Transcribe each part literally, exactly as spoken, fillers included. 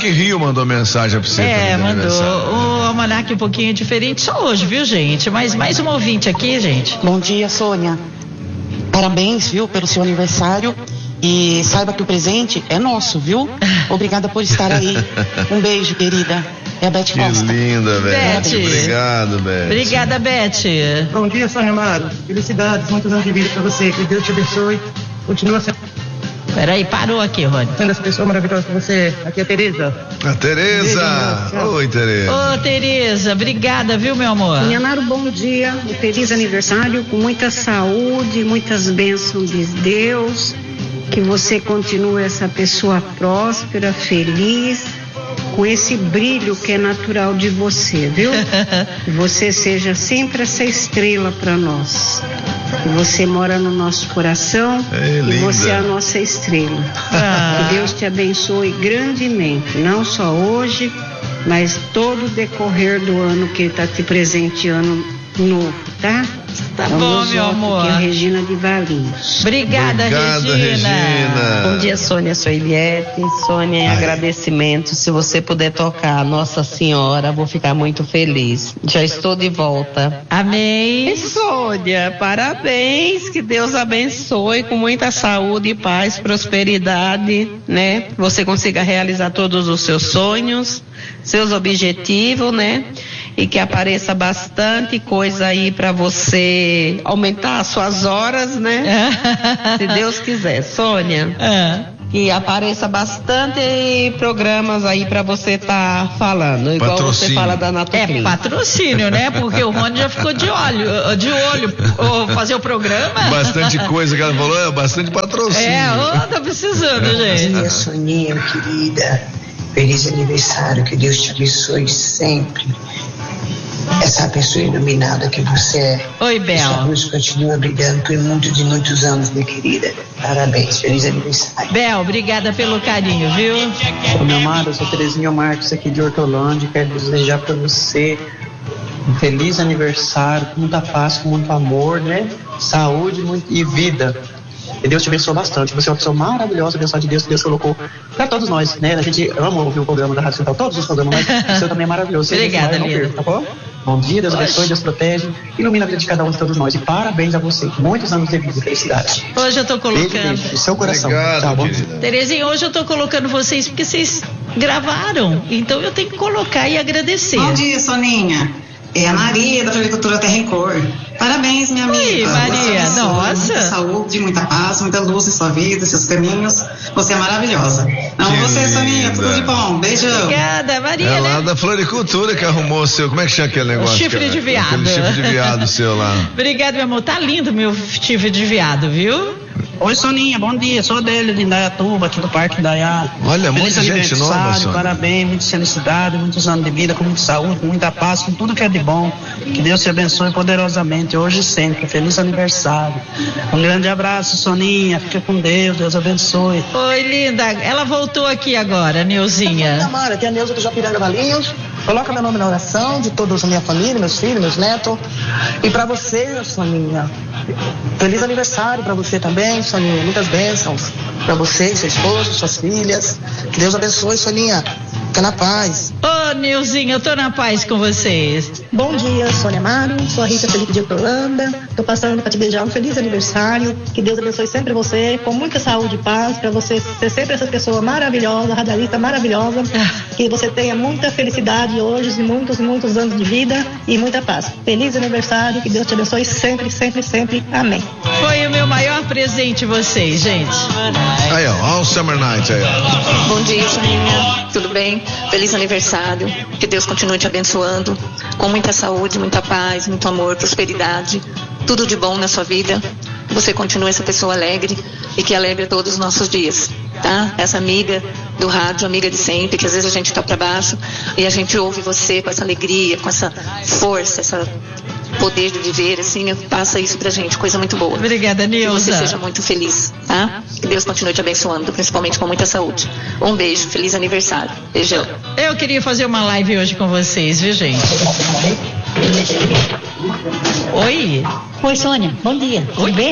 Almanac Rio mandou mensagem pra você. É, mandou. O Almanac um pouquinho diferente só hoje, viu, gente? Mas mais um ouvinte aqui, gente. Bom dia, Sônia. Parabéns, viu, pelo seu aniversário. E saiba que o presente é nosso, viu? Obrigada por estar aí. Um beijo, querida. É a Beth Que Costa. linda, Beth. Beth. Obrigado, Beth. Obrigada, Beth. Bom dia, Sônia Amaro. Felicidades, muitos anos de vida pra você. Que Deus te abençoe. Continua sendo Peraí, parou aqui, Rony. essa pessoa maravilhosa pra você. Aqui é a Tereza. A Tereza. Oi, Tereza. Ô, Tereza, obrigada, viu, meu amor? Sônia Amaro, bom dia. Um feliz aniversário, com muita saúde, muitas bênçãos de Deus. Que você continue essa pessoa próspera, feliz, com esse brilho que é natural de você, viu? Que você seja sempre essa estrela para nós. Que você mora no nosso coração É, e linda. você é a nossa estrela. Ah. Que Deus te abençoe grandemente, não só hoje, mas todo o decorrer do ano que Ele está te presenteando novo, tá? Tá Vamos bom, meu lá, amor. Aqui é a Regina de Valinhos. Obrigada, Obrigada, Regina. Regina. Bom dia, Sônia, sou Eliette. Sônia, em agradecimento. Se você puder tocar Nossa Senhora, vou ficar muito feliz. Já estou de volta. Amém. Sônia, parabéns. Que Deus abençoe com muita saúde, e paz, prosperidade, né? Você consiga realizar todos os seus sonhos, seus objetivos, né? E que apareça bastante coisa aí para você aumentar as suas horas, né? Se Deus quiser. Sônia, Ah. que apareça bastante programas aí para você estar tá falando, igual Patrocínio. você fala da Natoclin. É patrocínio, né? Porque o Rony já ficou de olho, de olho, ô, fazer o programa. Bastante coisa que ela falou, é bastante patrocínio. É, ô, tá precisando, gente. Minha Soninha, querida, feliz aniversário, que Deus te abençoe sempre. Essa pessoa iluminada que você é. Oi, Essa Bel. luz continua brilhando por muitos e muitos anos, minha querida. Parabéns, feliz aniversário. Bel, obrigada pelo carinho, viu? Sônia Amaro, eu sou Terezinha Marques aqui de Hortolândia. Quero desejar pra você um feliz aniversário, com muita paz, com muito amor, né? Saúde muito- e vida. Que Deus te abençoe bastante. Você é uma pessoa maravilhosa, abençoada de Deus, que Deus colocou pra todos nós, né? A gente ama ouvir o programa da Rádio Central, todos os programas, mas o seu também é maravilhoso. Obrigada, Não linda. perca, tá bom? Bom dia, Deus abençoe, Deus protege, ilumina a vida de cada um de todos nós. E parabéns a você. Muitos anos de vida e felicidade. Hoje eu tô Beijo, colocando. beijo, do seu coração. Obrigado, Tchau, bom querida. dia. Terezinha, hoje eu tô colocando vocês porque vocês gravaram. Então eu tenho que colocar e agradecer. Bom dia, Soninha. É a Maria da Floricultura Terra em Cor. Parabéns, minha amiga. Oi, Maria. Deus abençoe. Nossa. Muita saúde, muita paz, muita luz em sua vida, seus caminhos. Você é maravilhosa. Amo Que você, Soninha. Tudo linda. de bom. Beijão. Obrigada, Maria, É lá né? da Floricultura que arrumou o seu. Como é que chama aquele negócio? chifre cara? de viado. Aquele chifre de viado seu lá. Obrigada, meu amor. Tá lindo meu chifre de viado, viu? Oi, Soninha, bom dia. Sou Adélio de Indaiatuba, aqui do Parque Indaiá. Olha, Feliz muita gente nova, aniversário, Sônia. parabéns, muita felicidade, muitos anos de vida, com muita saúde, com muita paz, com tudo que é de bom. Que Deus te abençoe poderosamente, hoje e sempre. Feliz aniversário. Um grande abraço, Soninha. Fica com Deus, Deus abençoe. Oi, linda. Ela voltou aqui agora, Neuzinha. Amara, aqui é a Neuza do Japiranga Valinhos. Coloca meu nome na oração, de toda a minha família, meus filhos, meus netos. E pra você, Soninha, feliz aniversário pra você também, Soninha. Muitas bênçãos pra você, seu esposo, suas filhas. Que Deus abençoe, Soninha. Fica na paz. Ô, Neuzinha, eu tô na paz com vocês. Bom dia, Sônia Amaro, sou a Rita Felipe de Hortolândia. Tô passando para te desejar um feliz aniversário. Que Deus abençoe sempre você, com muita saúde e paz, para você ser sempre essa pessoa maravilhosa, radialista maravilhosa. Que você tenha muita felicidade hoje e muitos, muitos anos de vida e muita paz. Feliz aniversário, que Deus te abençoe sempre, sempre, sempre. Amém. Foi o meu maior presente vocês, gente. Aí, ó, All Summer Night aí, ó. Bom dia, Soninha. Tudo bem? Feliz aniversário. Que Deus continue te abençoando com muita saúde, muita paz, muito amor, prosperidade, tudo de bom na sua vida. Que você continue essa pessoa alegre e que alegre todos os nossos dias, tá? Essa amiga do rádio, amiga de sempre, que às vezes a gente tá para baixo e a gente ouve você com essa alegria, com essa força, essa poder de viver, assim, passa isso pra gente, coisa muito boa. Obrigada, Nilza. Que você seja muito feliz, tá? Que Deus continue te abençoando, principalmente com muita saúde. Um beijo, feliz aniversário. Beijão. Eu queria fazer uma live hoje com vocês, viu, gente? Oi? Oi, Sônia. Bom dia. Tudo bem?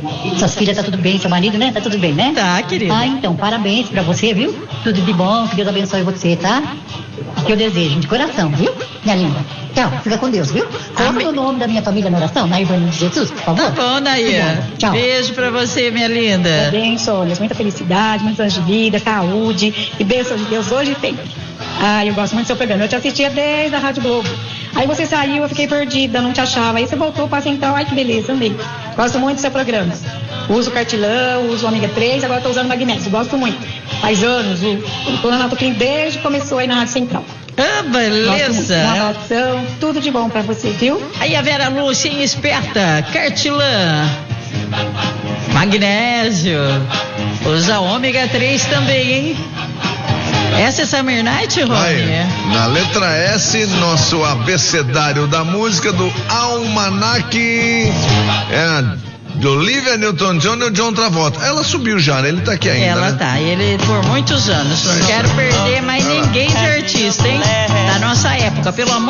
Suas filhas tá tudo bem, seu marido, né? Tá tudo bem, né? Tá, querida. Ah, então, parabéns pra você, viu? Tudo de bom, que Deus abençoe você, tá? O que eu desejo, de coração, viu? Minha linda. Tchau, fica com Deus, viu? Coloca o nome da minha família na oração, na Irmã de Jesus, por favor. Tá bom, Nair. Tchau. Beijo pra você, minha linda. Parabéns, Sônia. Muita felicidade, muitos anos de vida, saúde e bênçãos de Deus hoje e sempre. Ah, eu gosto muito do seu programa. Eu te assistia desde a Rádio Globo. Aí você saiu, eu fiquei perdida, não te achava. Aí você voltou para Central. Ai, que beleza, amei. Gosto muito do seu programa. Uso o cartilão, uso o ômega três, agora estou usando o magnésio. Gosto muito. Faz anos, estou na Natoclin desde que começou aí na Rádio Central. Ah, beleza. Uma relação, tudo de bom para você, viu? Aí a Vera Lúcia, hein, esperta. Cartilã. Magnésio. Usa ômega três também, hein? Essa é Summer Night, Rony? Aí, na letra S, nosso abecedário da música do Almanac. É de Olivia Newton-John e o John Travolta. Ela subiu já, né? Ele tá aqui ainda, Ela né? tá, ele por muitos anos. Não quero perder mais ninguém de artista, hein? Da nossa época, pelo amor